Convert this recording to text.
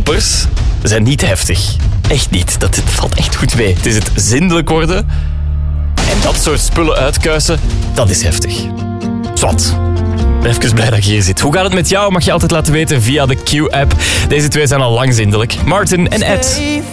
toppers zijn niet heftig. Echt niet. Dat valt echt goed mee. Het is het zindelijk worden. En dat soort spullen uitkuisen, dat is heftig. Zwat. Even blij dat je hier zit. Hoe gaat het met jou? Mag je altijd laten weten via de Q-app. Deze twee zijn al lang zindelijk. Martin en Ed.